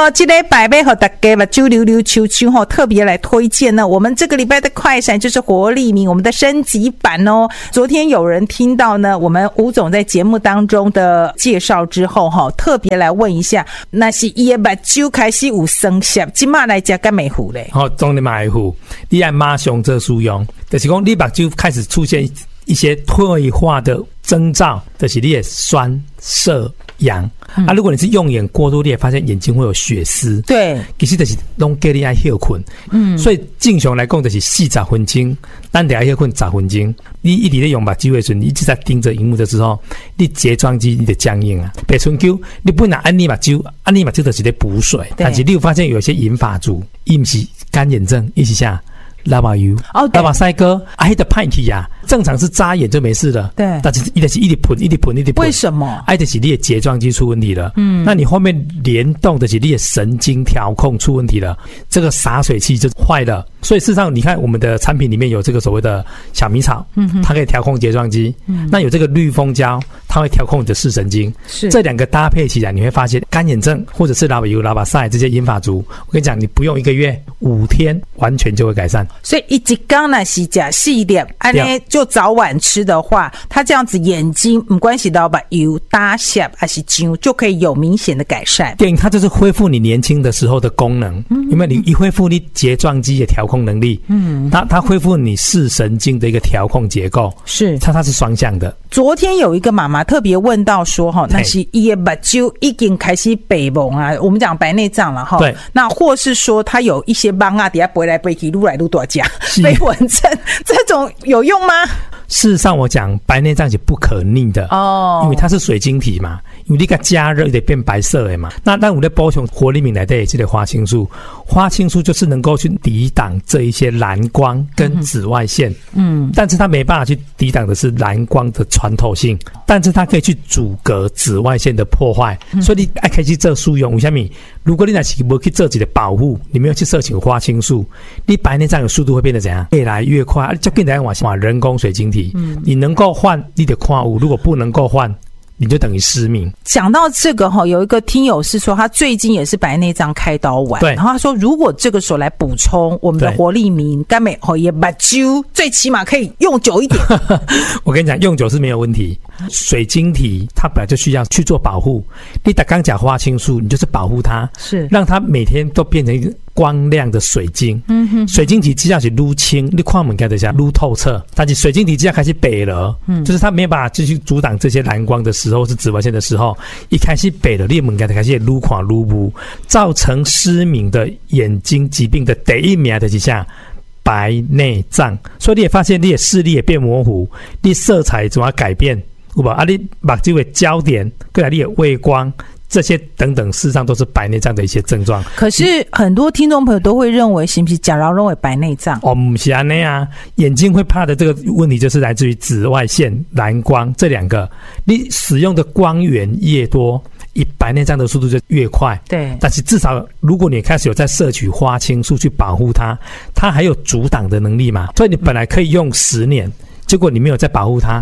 这礼拜要和大家把揪溜溜秋秋特别来推荐呢，我们这个礼拜的快闪就是活力明我们的升级版哦。昨天有人听到呢我们吴总在节目当中的介绍之后特别来问一下，那是他的目睭开始有生涩，现在来吃甘美糊嘞？ 当然买糊，你要马上做使用，就是说你目睭开始出现一些退化的征兆，就是你的酸涩痒如果你是用眼过度，你也发现眼睛会有血丝， 对， 其实就是拢叫你爱休困所以正常来讲就是40分钟，咱得爱休困10分钟。你一直在用目睭的时候，你一直在盯着荧幕的时候，你睫状肌你的僵硬白春球你本来按你目睭就是在补水，但是你有发现有些银发族他不是干眼症，他是啥拉巴油拉巴塞哥那个派去正常是眨眼就没事了， 对， 但是他就是一直喷， 为什么？ 就是你的睫状肌出问题了，那你后面联动的是你的神经调控出问题了，这个洒水器就坏了。所以事实上你看我们的产品里面有这个所谓的小米草它可以调控睫状肌那有这个绿蜂胶它会调控你的视神经，是这两个搭配起来，你会发现干眼症或者是拉巴油拉巴塞这些银发族，我跟你讲，你不用1个月5天完全就会改善。 所以一天如果是吃4粒就早晚吃的话，它这样子眼睛不关系到把油打下还是揪就可以有明显的改善。 对，它就是恢复你年轻的时候的功能因为你一恢复你睫状肌的调控能力它恢复你视神经的一个调控结构，是它是双向的。 昨天有一个妈妈特别问到说那是他的目睭已经开始白蒙我们讲白内障了对，那或是说他有一些芒底下飞来飞去撸来撸多家飞蚊症，这种有用吗？ 事实上我讲白内障是不可逆的因为它是水晶体嘛，因为你给它加热得变白色的嘛。那我们在补充活力明来的这个花青素就是能够去抵挡这一些蓝光跟紫外线但是它没办法去抵挡的是蓝光的穿透性，但是它可以去阻隔紫外线的破坏所以你要开始做使用为什么？如果你是没去做一个保护，你没有去摄取花青素，你白内障的速度会变得怎样？越来越快就更来往人工水晶体你能够换你的看有，如果不能够换你就等于失明。 讲到这个有一个听友是说他最近也是白内障开刀完，对，然后他说如果这个时候来补充我们的活力明甘美也目睭最起码可以用久一点我跟你讲用久是没有问题，水晶体它本来就需要去做保护，你打刚讲花青素你就是保护它，是让它每天都变成一个光亮的水晶水晶体只要是愈清你看门看得下愈透彻，但是水晶体只要开始白了就是它没有办法继续阻挡这些蓝光的时候是紫外线的时候，一开始白了你门看得开始愈看愈雾，造成失明的眼睛疾病的第一名就是啥白内障。所以你也发现你的视力也变模糊，你色彩怎么改变有没有你目睭的焦点跟你的畏光这些等等事实上都是白内障的一些症状。 可是很多听众朋友都会认为是不是假如认为白内障不是这样眼睛会怕的这个问题就是来自于紫外线蓝光这两个，你使用的光源越多以白内障的速度就越快，对，但是至少如果你开始有在摄取花青素去保护它还有阻挡的能力嘛，所以你本来可以用10年结果你没有在保护它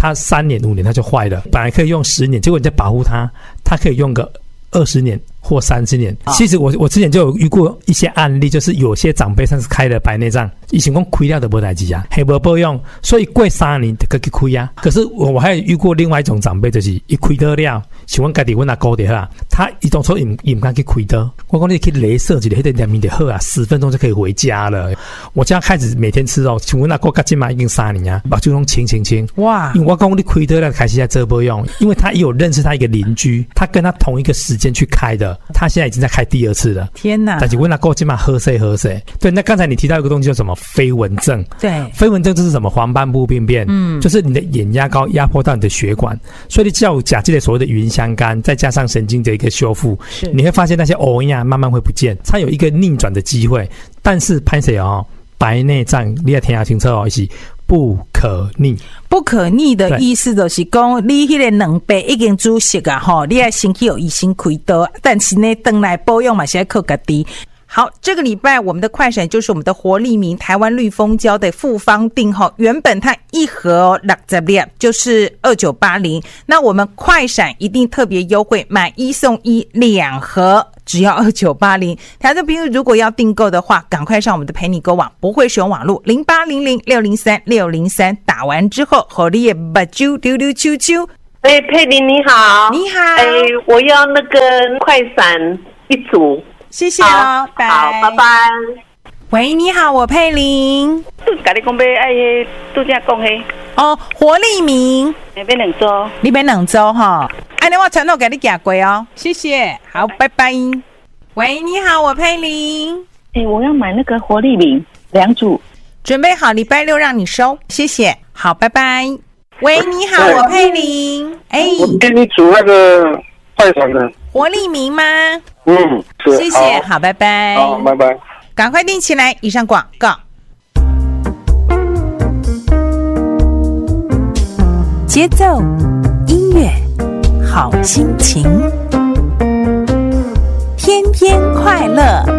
3年5年它就坏了，本来可以用10年结果你在保护它可以用个20年或30年。其实我之前就有遇过一些案例，就是有些长辈甚至开了白内障以前说开了都没事情还没保养，所以过3年就可以开可是我还有遇过另外一种长辈，就是一开刀了想说自己我拿高的他一动说也不敢去开刀，我说你可以雷射一个那个两米的好10分钟就可以回家了。我这样开始每天吃请问那高现在已经3年把就用清哇，因为我说你开刀了开始在这不用，因为他也有认识他一个邻居，他跟他同一个时间去开的，他现在已经在开第2次了。天哪！但是问他够今晚喝谁？对，那刚才你提到一个东西叫什么飞蚊症？对，飞蚊症就是什么黄斑部病变，就是你的眼压高压迫到你的血管，所以你叫假这类所谓的云香干，再加上神经的一个修复，你会发现那些慢慢会不见，它有一个逆转的机会。但是拍谁白内障你要听下清楚是不可逆。 不可逆的意思就是说你那个两倍已经煮熟你要先去有医生开刀，但是呢回来保养嘛是要靠自己好，这个礼拜我们的快闪就是我们的活力明台湾绿蜂胶的复方定原本它一盒60粒就是2980，那我们快闪一定特别优惠，买1送12盒只要2980。台中朋友如果要订购的话，赶快上我们的陪你购网，不会使用网络0800603603，打完之后火力也把揪溜溜啾啾。 佩玲你好。 你好。 我要那个快闪1组。 谢谢哦，拜拜。 喂，你好，我佩玲。 跟你讲要爱迄拄则讲迄活力明， 要2周， 你要2周哈。安尼我传统给你寄过哦，谢谢，好，拜拜。喂，你好，我佩玲。 我要买那个活力明2组， 准备好，礼拜6让你收，谢谢，好，拜拜。喂，你好，我佩玲。 我给你煮那个快闪的活力明吗？ 是， 谢谢，好，拜拜。 好，拜拜。 赶快订起来，以上广告。节奏，音乐，好心情，天天快乐。